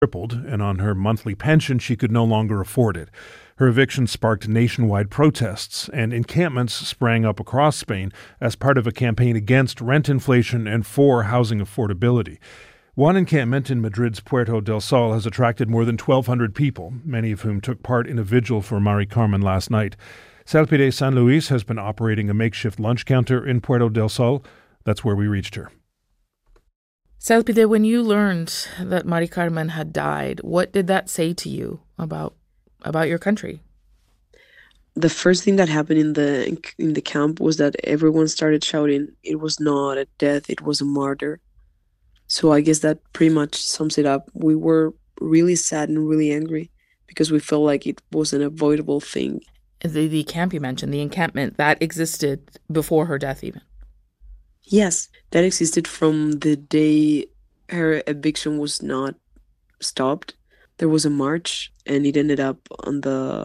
crippled, and on her monthly pension she could no longer afford it. Her eviction sparked nationwide protests, and encampments sprang up across Spain as part of a campaign against rent inflation and for housing affordability. One encampment in Madrid's Puerto del Sol has attracted more than 1,200 people, many of whom took part in a vigil for Mari Carmen last night. Salpide San Luis has been operating a makeshift lunch counter in Puerto del Sol. That's where we reached her. Salpide, when you learned that Mari Carmen had died, what did that say to you about your country? The first thing that happened in the camp was that everyone started shouting, it was not a death, it was a murder. So I guess that pretty much sums it up. We were really sad and really angry because we felt like it was an avoidable thing. The camp you mentioned, the encampment, that existed before her death even? Yes, that existed from the day her eviction was not stopped. There was a march, and it ended up on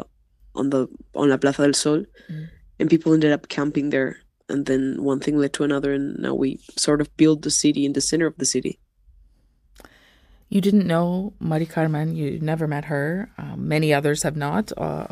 La Plaza del Sol, and people ended up camping there. And then one thing led to another, and now we sort of built the city in the center of the city. You didn't know Mari Carmen. You never met her. Many others have not,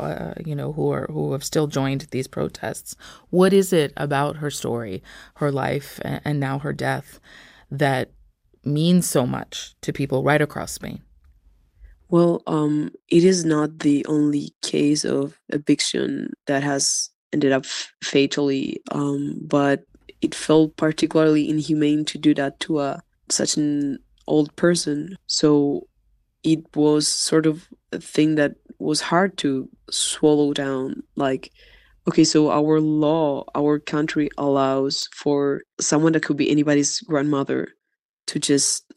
who have still joined these protests. What is it about her story, her life, and now her death that means so much to people right across Spain? Well, it is not the only case of eviction that has ended up fatally, but it felt particularly inhumane to do that to such an old person. So it was sort of a thing that was hard to swallow down. Like, okay, so our country allows for someone that could be anybody's grandmother to just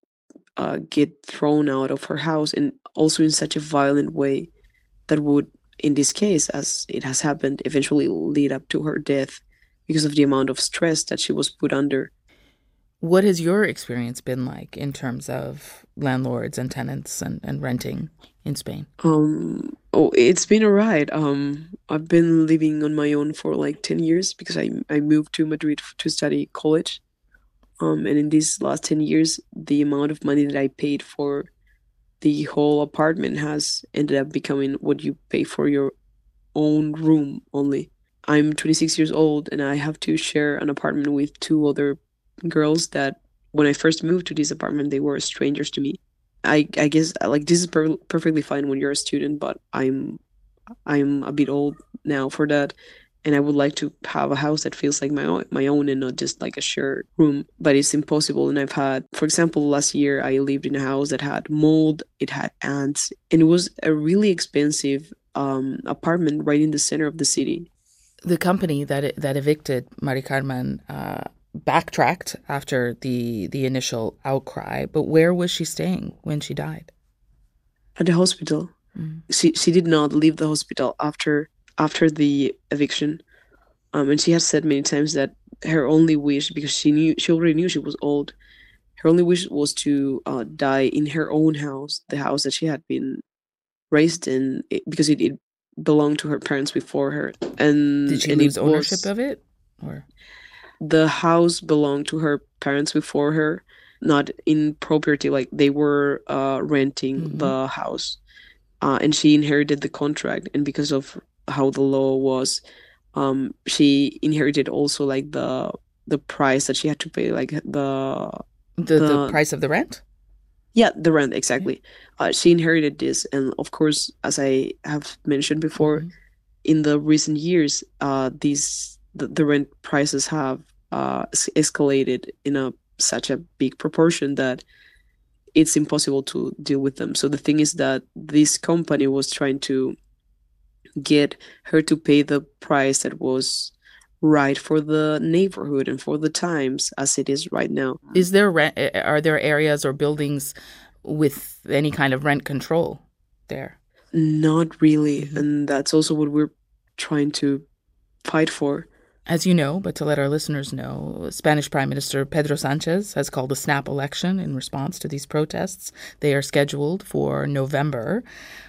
get thrown out of her house, and also in such a violent way that would, in this case, as it has happened, eventually lead up to her death because of the amount of stress that she was put under. What has your experience been like in terms of landlords and tenants and renting in Spain? It's been a ride. I've been living on my own for like 10 years because I moved to Madrid to study college. And in these last 10 years, the amount of money that I paid for the whole apartment has ended up becoming what you pay for your own room only. I'm 26 years old, and I have to share an apartment with two other girls that when I first moved to this apartment, they were strangers to me. I guess this is perfectly fine when you're a student, but I'm a bit old now for that. And I would like to have a house that feels like my own and not just like a shared room. But it's impossible. And I've had, for example, last year I lived in a house that had mold, it had ants, and it was a really expensive apartment right in the center of the city. The company that evicted Mari Carmen backtracked after the initial outcry. But where was she staying when she died? At the hospital. She did not leave the hospital after the eviction, and she has said many times that her only wish, because she already knew she was old, her only wish was to die in her own house, the house that she had been raised in, because it belonged to her parents before her. And did she lose ownership of it, or the house belonged to her parents before her, not in property, like they were renting the house, and she inherited the contract, and because of how the law was, she inherited also like the price that she had to pay, like the price of the rent. Yeah, the rent, exactly. She inherited this, and of course, as I have mentioned before, in the recent years, the rent prices have escalated in such a big proportion that it's impossible to deal with them. So the thing is that this company was trying to get her to pay the price that was right for the neighborhood and for the times as it is right now. Are there areas or buildings with any kind of rent control there? Not really. And that's also what we're trying to fight for. As you know, but to let our listeners know, Spanish Prime Minister Pedro Sanchez has called a snap election in response to these protests. They are scheduled for November.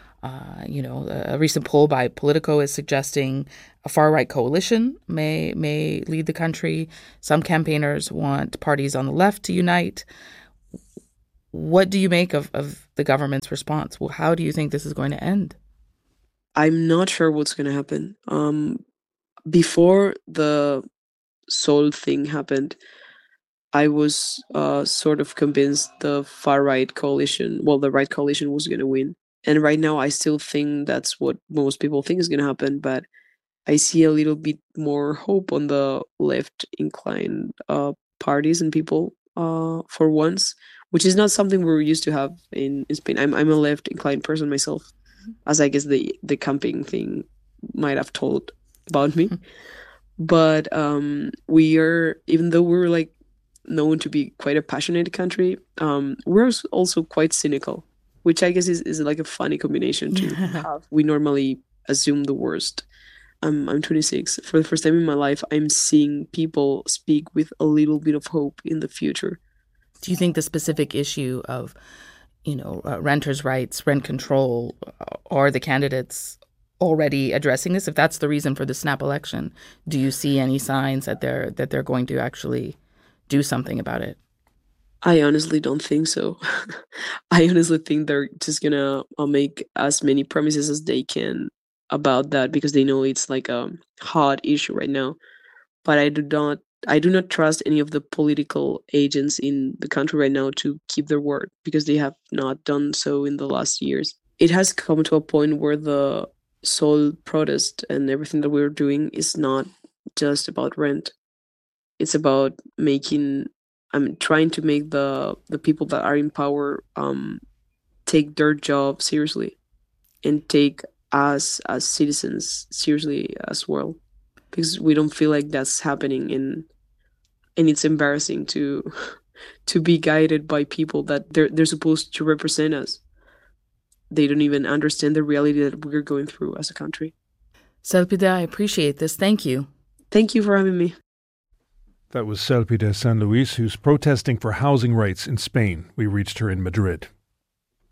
A recent poll by Politico is suggesting a far-right coalition may lead the country. Some campaigners want parties on the left to unite. What do you make of the government's response? Well, how do you think this is going to end? I'm not sure what's going to happen. Before the Sol thing happened, I was sort of convinced the far-right coalition, well, the right coalition was going to win. And right now, I still think that's what most people think is going to happen, but I see a little bit more hope on the left inclined parties and people for once, which is not something we're used to have in Spain. I'm a left inclined person myself, as I guess the camping thing might have told about me. But we are, even though we're like known to be quite a passionate country, we're also quite cynical, which I guess is like a funny combination to have. We normally assume the worst. I'm 26. For the first time in my life, I'm seeing people speak with a little bit of hope in the future. Do you think the specific issue of, renters' rights, rent control, are the candidates already addressing this? If that's the reason for the snap election, do you see any signs that they're going to actually do something about it? I honestly don't think so. I honestly think they're just gonna make as many promises as they can about that because they know it's like a hot issue right now. But I do not trust any of the political agents in the country right now to keep their word because they have not done so in the last years. It has come to a point where the sole protest and everything that we're doing is not just about rent. It's about trying to make the people that are in power take their job seriously and take us as citizens seriously as well, because we don't feel like that's happening, and it's embarrassing to to be guided by people that they're supposed to represent us. They don't even understand the reality that we're going through as a country. Selpida, I appreciate this. Thank you. Thank you for having me. That was Selpida San Luis, who's protesting for housing rights in Spain. We reached her in Madrid.